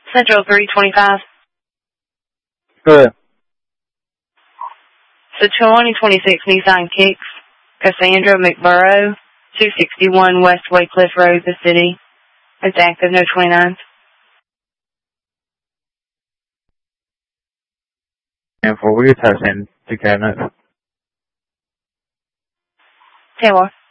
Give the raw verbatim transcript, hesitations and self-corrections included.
Central three twenty-five. Go ahead. So twenty twenty-six Nissan Kicks, Cassandra McBurrow, two sixty-one West Waycliffe Road, the city. It's active, no twenty-nines. And for wheel testing the cabinet. Taylor.